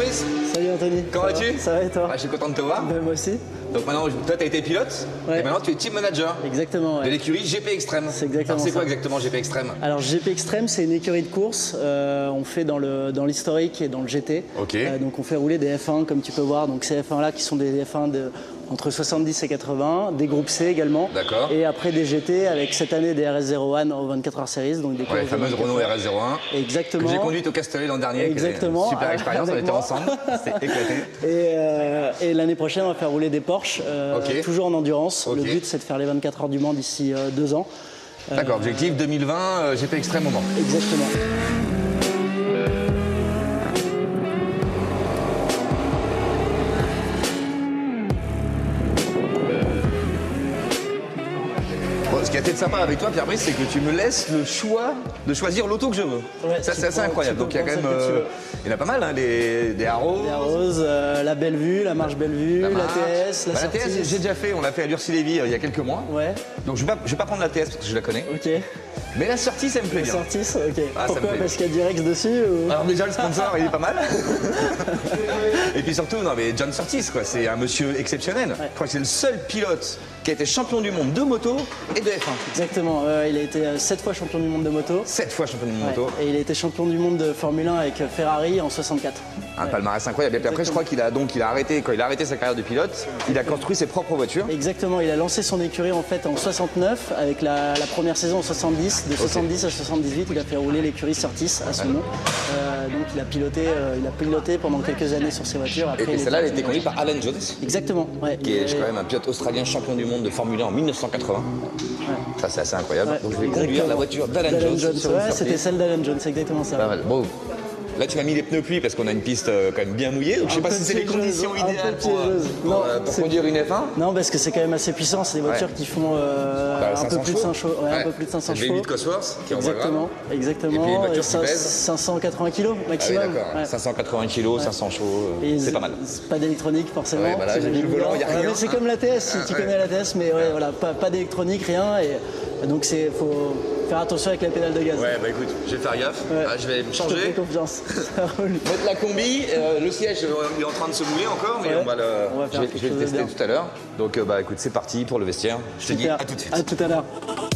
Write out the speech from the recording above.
Fabrice. Salut Anthony. Comment vas-tu? Ça va et toi? Je suis content de te voir. Ben, moi aussi. Donc maintenant, toi tu as été pilote et maintenant tu es team manager. Exactement. De l'écurie GP Extreme. C'est exactement ça. C'est quoi exactement GP Extreme? Alors GP Extreme, c'est une écurie de course. On fait dans l'historique et dans le GT. Ok. Donc on fait rouler des F1 comme tu peux voir. Donc ces F1 là qui sont des F1 entre 70 et 80, des groupes C également. D'accord. Et après des GT avec cette année des RS01 au 24 Heures Series. Donc des Ouais, fameuse Renault RS01. Exactement. Que j'ai conduite au Castellet l'an dernier. Exactement. Super expérience, on était ensemble. C'était éclaté. Et l'année prochaine, on va faire rouler des Porsche, toujours en endurance. Ok. Le but, c'est de faire les 24 heures du Mans d'ici 2 ans. D'accord, objectif 2020, GP Extreme au Mans. Exactement. Bon, ce qui a été sympa avec toi, Pierre-Brice, c'est que tu me laisses le choix de choisir l'auto que je veux. Ouais, ça, c'est assez incroyable. Donc il y a quand même. Il y en a pas mal, hein, des Arrows. La Rose, la Bellevue, la Marche Bellevue, la TS, la TS, Surtis. j'ai déjà fait, on l'a fait à Lurcy-Lévy il y a quelques mois. Ouais, Donc je vais pas prendre la TS parce que je la connais. ok. Mais la sortie, ça me plaît bien. Surtis, ok. Ah, ça me Pourquoi? plaît. Parce qu'il y a Direx dessus ou... Alors déjà le sponsor il est pas mal. Et puis surtout, non mais John Surtis quoi, c'est un monsieur exceptionnel. Je crois que c'est le seul pilote qui a été champion du monde de moto et de F1. Exactement, il a été 7 fois champion du monde de moto. 7 fois champion du monde de moto. Et il a été champion du monde de Formule 1 avec Ferrari en 64. Un palmarès incroyable. Et puis après, je crois qu'il a arrêté, quand il a arrêté sa carrière de pilote, il a construit ses propres voitures. Exactement, il a lancé son écurie en fait en 69 avec la première saison en 70. De 70 à 78, il a fait rouler l'écurie Surtis à son nom. Donc il a piloté pendant quelques années sur ses voitures. Après, Et celle-là, elle a été conduite par Alan Jones, Exactement, ouais. qui est quand même un pilote australien champion du monde de Formule 1 en 1980. Ça, c'est assez incroyable. Ouais, Donc je vais exactement. conduire la voiture d'Alan D'Alan Jones. sur une Ouais, Surtis. c'était celle d'Alan Jones, c'est exactement ça. Pas mal. Bon. Là, tu m'as mis les pneus pluie parce qu'on a une piste quand même bien mouillée. Donc, je sais pas si c'est les conditions idéales pour conduire une F1. Non, parce que c'est quand même assez puissant. C'est des voitures qui font un peu plus de 500 chevaux. Ouais, un peu plus de 500 chevaux. V8 Cosworth, qui est en Exactement, exactement. Et puis une voiture qui pèse 580 kg Ah oui, maximum. d'accord. Ouais. 580 kg, 500 chevaux, Et c'est pas mal. Pas d'électronique forcément. Ouais, bah là, C'est j'ai vu le volant, il y a rien. mais c'est comme la TS, si tu connais la TS, mais ouais, voilà, pas d'électronique, rien. Et donc faut faire attention avec la pédale de gaz. Ouais, bah écoute, je vais faire gaffe. Ouais. Ah, je vais me Je te fais changer. confiance. Ça roule. Mettre la combi, le siège il est en train de se mouler encore, mais Ouais. on va On va faire je vais quelque le chose de tester bien. tout à l'heure. Donc bah écoute, c'est parti pour le vestiaire. Je te dis Super. à tout de suite. À tout à l'heure.